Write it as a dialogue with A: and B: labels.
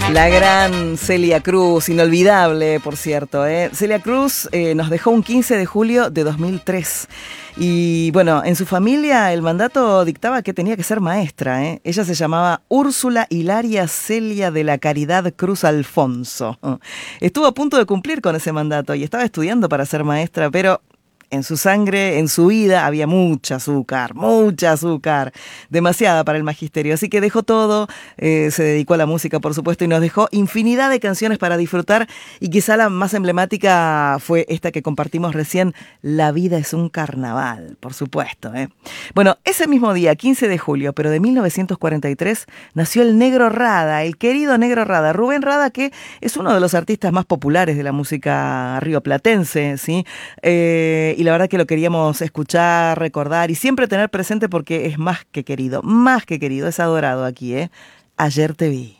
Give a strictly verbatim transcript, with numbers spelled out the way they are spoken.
A: La gran Celia Cruz, inolvidable, por cierto. ¿eh? Celia Cruz eh, nos dejó un quince de julio de dos mil tres. Y bueno, en su familia el mandato dictaba que tenía que ser maestra. ¿eh? Ella se llamaba Úrsula Hilaria Celia de la Caridad Cruz Alfonso. Estuvo a punto de cumplir con ese mandato y estaba estudiando para ser maestra, pero en su sangre, en su vida, había mucha azúcar, mucha azúcar, demasiada para el magisterio. Así que dejó todo, eh, se dedicó a la música, por supuesto, y nos dejó infinidad de canciones para disfrutar. Y quizá la más emblemática fue esta que compartimos recién, La vida es un carnaval, por supuesto. ¿eh? Bueno, ese mismo día, quince de julio, pero de mil novecientos cuarenta y tres, nació el Negro Rada, el querido Negro Rada, Rubén Rada, que es uno de los artistas más populares de la música rioplatense, ¿sí? Eh, y la verdad que lo queríamos escuchar, recordar y siempre tener presente porque es más que querido, más que querido, es adorado aquí, ¿eh? Ayer te vi.